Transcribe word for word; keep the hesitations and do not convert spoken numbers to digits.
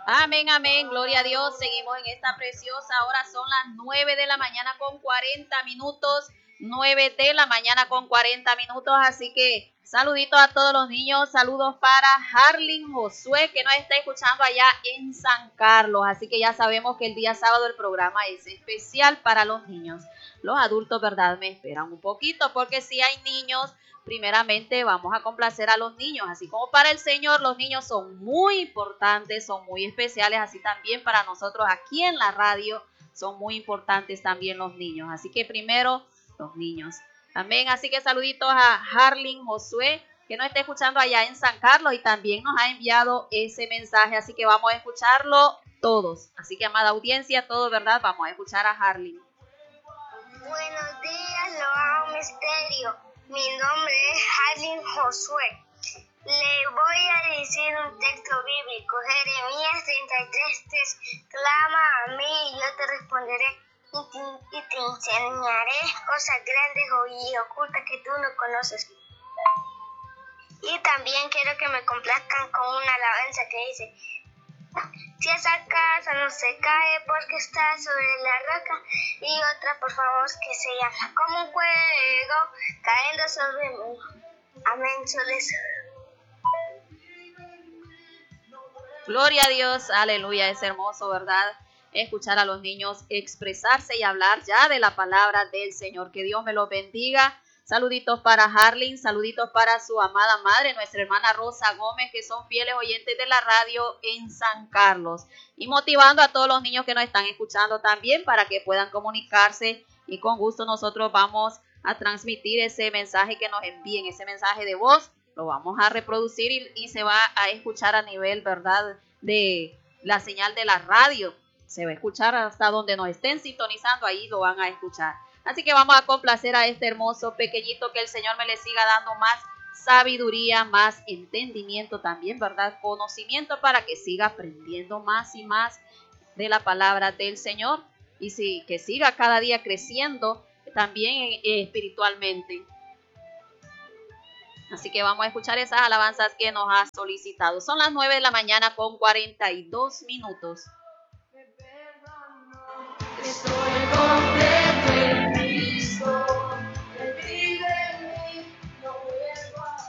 Amén, amén, gloria a Dios. Seguimos en esta preciosa hora. Son las nueve de la mañana con cuarenta minutos. nueve de la mañana con cuarenta minutos. Así que saluditos a todos los niños. Saludos para Harlin Josué, que nos está escuchando allá en San Carlos. Así que ya sabemos que el día sábado el programa es especial para los niños. Los adultos, ¿verdad? Me esperan un poquito, porque si hay niños, primeramente vamos a complacer a los niños, así como para el Señor los niños son muy importantes, son muy especiales, así también para nosotros aquí en la radio son muy importantes también los niños, así que primero los niños. Amén, así que saluditos a Harlin Josué, que nos está escuchando allá en San Carlos y también nos ha enviado ese mensaje, así que vamos a escucharlo todos, así que amada audiencia, todos, ¿verdad? Vamos a escuchar a Harlin. Buenos días, lo hago misterio. Mi nombre es Harlin Josué. Le voy a decir un texto bíblico. Jeremías treinta y tres, tres. Clama a mí y yo te responderé y te, y te enseñaré cosas grandes y ocultas que tú no conoces. Y también quiero que me complazcan con una alabanza que dice: si esa casa no se cae porque está sobre la roca, y otra, por favor, que se llama como un fuego cayendo sobre mí. Amén, soles. Gloria a Dios, aleluya, es hermoso, ¿verdad? Escuchar a los niños expresarse y hablar ya de la palabra del Señor. Que Dios me los bendiga. Saluditos para Harlin, saluditos para su amada madre, nuestra hermana Rosa Gómez, que son fieles oyentes de la radio en San Carlos. Y motivando a todos los niños que nos están escuchando también para que puedan comunicarse. Y con gusto nosotros vamos a transmitir ese mensaje que nos envíen, ese mensaje de voz. Lo vamos a reproducir y, y se va a escuchar a nivel, ¿verdad?, de la señal de la radio. Se va a escuchar hasta donde nos estén sintonizando, ahí lo van a escuchar. Así que vamos a complacer a este hermoso pequeñito, que el Señor me le siga dando más sabiduría, más entendimiento también, ¿verdad? Conocimiento, para que siga aprendiendo más y más de la palabra del Señor y sí, que siga cada día creciendo también eh, espiritualmente. Así que vamos a escuchar esas alabanzas que nos ha solicitado. Son las nueve de la mañana con cuarenta y dos minutos. Estoy con